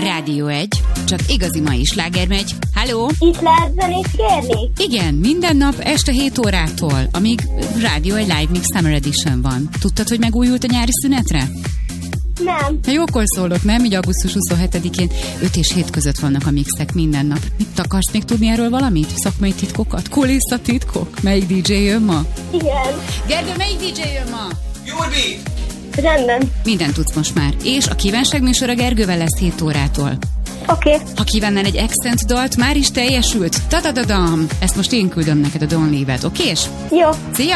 Rádió 1, csak igazi mai sláger megy. Halló? Itt lehet zenét kérni? Igen, minden nap este 7 órától, amíg Rádió 1 Live Mix Summer Edition van. Tudtad, hogy megújult a nyári szünetre? Nem. Na jókor szólok, nem? Így augusztus 27-én 5 és 7 között vannak a mixek minden nap. Mit akarsz még tudni erről valamit? Szakmai titkokat? Kulisszatitkok? Melyik DJ jön ma? Igen. Gergő, melyik DJ jön ma? Jó beat! Rendben. Mindent tudsz most már. És a kívánságműsor a Gergővel lesz 7 órától. Oké. Ha kívánnál egy accent dalt, már is teljesült. Ta-da-da-dam! Ezt most én küldöm neked a Don't Leave It, okés? Jó. Szia!